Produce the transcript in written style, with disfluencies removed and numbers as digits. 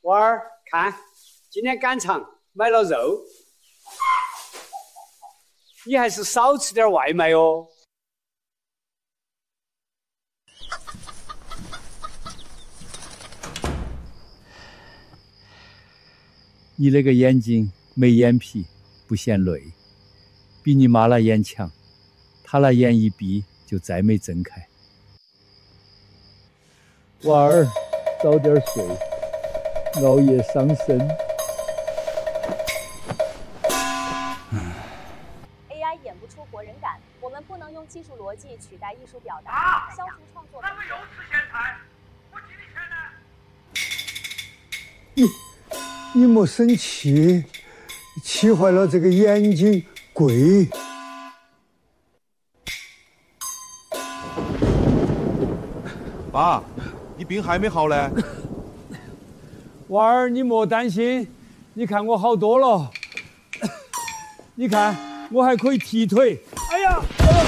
娃儿，看，今天赶场买了肉，你还是少吃点外卖哦。 你那个眼睛没眼皮，不嫌累，比你妈那眼强，她那眼一闭就再没睁开。娃儿，早点睡，熬夜伤身。 AI 演不出活人感，我们不能用技术逻辑取代艺术表达，消除创作。 咱们又吃咸菜，我给你钱呢。 你莫生气，气坏了这个眼睛贵。 爸，你病还没好嘞？ 娃儿，你莫担心，你看我好多了。你看，我还可以踢腿。哎呀！